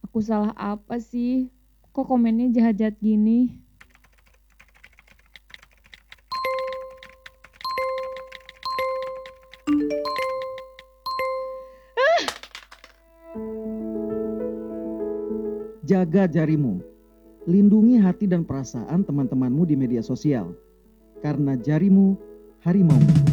Aku salah apa sih? Kok komennya jahat-jahat gini? Jaga jarimu. Lindungi hati dan perasaan teman-temanmu di media sosial. Karena jarimu harimaumu.